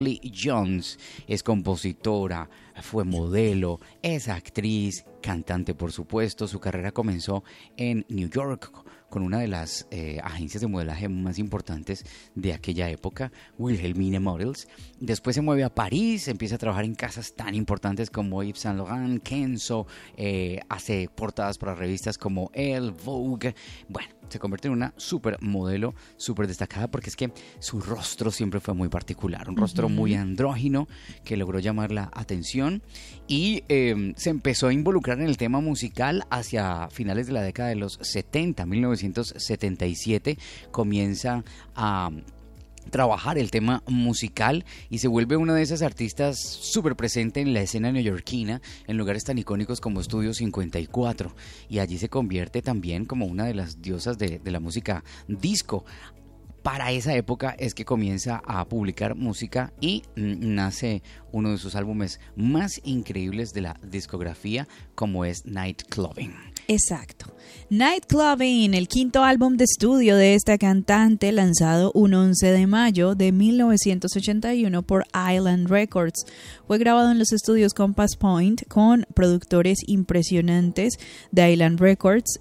Lee Jones es compositora, fue modelo, es actriz, cantante por supuesto. Su carrera comenzó en New York con una de las agencias de modelaje más importantes de aquella época, Wilhelmina Models. Después se mueve a París, empieza a trabajar en casas tan importantes como Yves Saint Laurent, Kenzo, hace portadas para revistas como Elle, Vogue. Bueno, se convierte en una supermodelo, súper destacada, porque es que su rostro siempre fue muy particular, un rostro muy andrógino que logró llamar la atención y se empezó a involucrar en el tema musical hacia finales de la década de los 70, 1977, comienza a trabajar el tema musical y se vuelve una de esas artistas súper presente en la escena neoyorquina en lugares tan icónicos como Estudio 54, y allí se convierte también como una de las diosas de la música disco. Para esa época es que comienza a publicar música y nace uno de sus álbumes más increíbles de la discografía, como es Night Clubbing. Exacto. Night Clubbing, el quinto álbum de estudio de esta cantante, lanzado un 11 de mayo de 1981 por Island Records. Fue grabado en los estudios Compass Point con productores impresionantes de Island Records.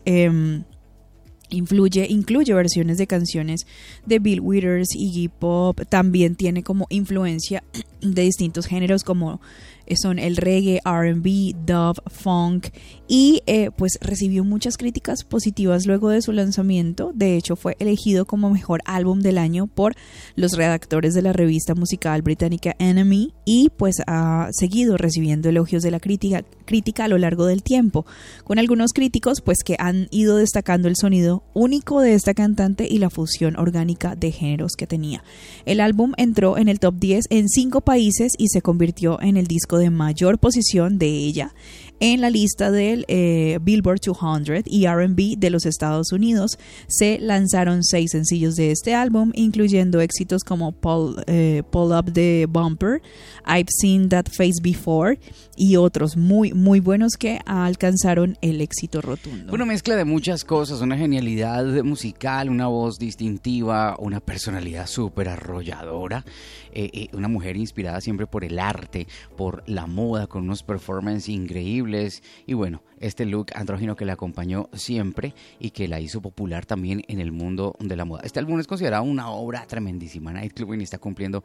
Incluye versiones de canciones de Bill Withers, Iggy Pop. También tiene como influencia de distintos géneros como son el reggae, R&B, dub, funk, y pues recibió muchas críticas positivas luego de su lanzamiento. De hecho, fue elegido como mejor álbum del año por los redactores de la revista musical británica NME, y pues ha seguido recibiendo elogios de la crítica a lo largo del tiempo, con algunos críticos pues que han ido destacando el sonido único de esta cantante y la fusión orgánica de géneros que tenía. El álbum entró en el top 10 en 5 países y se convirtió en el disco de mayor posición de ella en la lista del Billboard 200 y R&B de los Estados Unidos. Se lanzaron 6 sencillos de este álbum, incluyendo éxitos como Pull Up the Bumper, I've Seen That Face Before y otros muy, muy buenos que alcanzaron el éxito rotundo. Una mezcla de muchas cosas, una genialidad musical, una voz distintiva, una personalidad súper arrolladora, una mujer inspirada siempre por el arte, por la moda, con unos performances increíbles. Y bueno, este look andrógino que la acompañó siempre y que la hizo popular también en el mundo de la moda. Este álbum es considerado una obra tremendísima. Night Clubbing está cumpliendo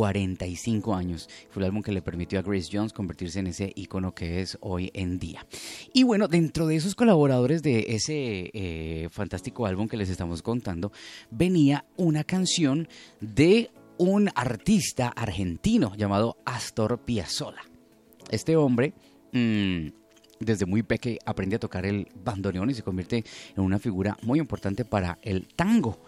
45 años. Fue el álbum que le permitió a Grace Jones convertirse en ese ícono que es hoy en día. Y bueno, dentro de esos colaboradores de ese fantástico álbum que les estamos contando, venía una canción de un artista argentino llamado Astor Piazzolla. Este hombre desde muy pequeño aprende a tocar el bandoneón y se convierte en una figura muy importante para el tango.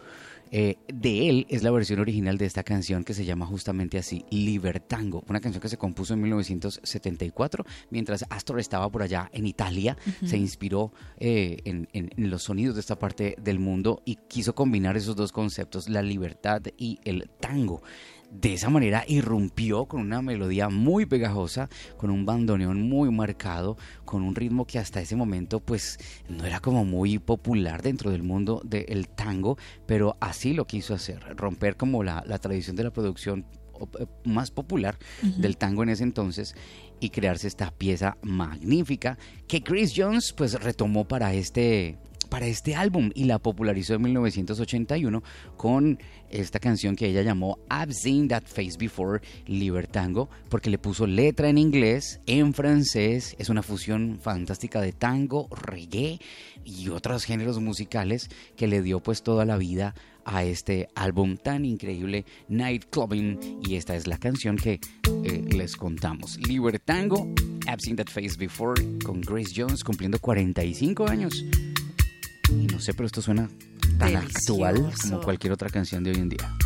De él es la versión original de esta canción que se llama justamente así, Libertango, una canción que se compuso en 1974 mientras Astor estaba por allá en Italia. Se inspiró en los sonidos de esta parte del mundo y quiso combinar esos dos conceptos, la libertad y el tango. De esa manera irrumpió con una melodía muy pegajosa, con un bandoneón muy marcado, con un ritmo que hasta ese momento pues no era como muy popular dentro del mundo del tango, pero así lo quiso hacer, romper como la tradición de la producción más popular del tango en ese entonces y crearse esta pieza magnífica que Grace Jones pues retomó para este álbum y la popularizó en 1981 con esta canción que ella llamó I've Seen That Face Before, Libertango, porque le puso letra en inglés, en francés. Es una fusión fantástica de tango, reggae y otros géneros musicales que le dio pues toda la vida a este álbum tan increíble, Night Clubbing, y esta es la canción que les contamos, Libertango, I've Seen That Face Before, con Grace Jones cumpliendo 45 años. Y no sé, pero esto suena tan actual como cualquier otra canción de hoy en día.